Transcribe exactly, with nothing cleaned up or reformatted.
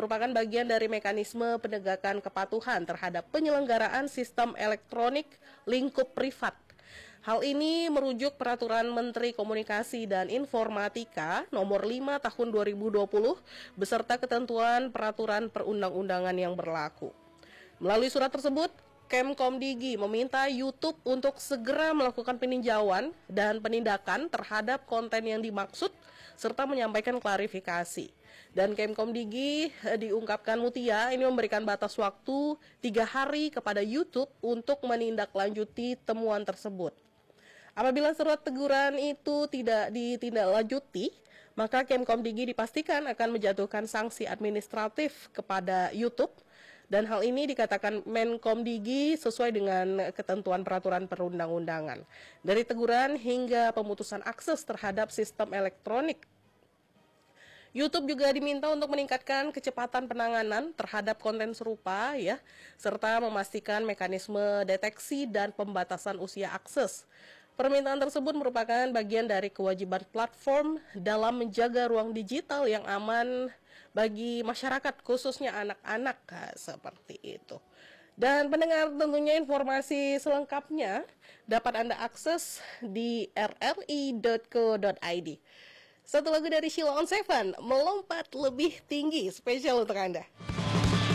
merupakan bagian dari mekanisme penegakan kepatuhan terhadap penyelenggaraan sistem elektronik lingkup privat. Hal ini merujuk Peraturan Menteri Komunikasi dan Informatika Nomor lima Tahun dua ribu dua puluh beserta ketentuan peraturan perundang-undangan yang berlaku. Melalui surat tersebut, Kemkomdigi meminta YouTube untuk segera melakukan peninjauan dan penindakan terhadap konten yang dimaksud serta menyampaikan klarifikasi. Dan Kemkomdigi eh, diungkapkan Mutia ini memberikan batas waktu tiga hari kepada YouTube untuk menindaklanjuti temuan tersebut. Apabila surat teguran itu tidak ditindaklanjuti, maka Kemkomdigi dipastikan akan menjatuhkan sanksi administratif kepada YouTube. Dan hal ini dikatakan Menkomdigi sesuai dengan ketentuan peraturan perundang-undangan. Dari teguran hingga pemutusan akses terhadap sistem elektronik. YouTube juga diminta untuk meningkatkan kecepatan penanganan terhadap konten serupa ya, serta memastikan mekanisme deteksi dan pembatasan usia akses. Permintaan tersebut merupakan bagian dari kewajiban platform dalam menjaga ruang digital yang aman bagi masyarakat, khususnya anak-anak, nah, seperti itu. Dan pendengar, tentunya informasi selengkapnya dapat Anda akses di r r i dot co dot i d. Satu lagu dari Sheila on Seven, Melompat Lebih Tinggi, spesial untuk Anda.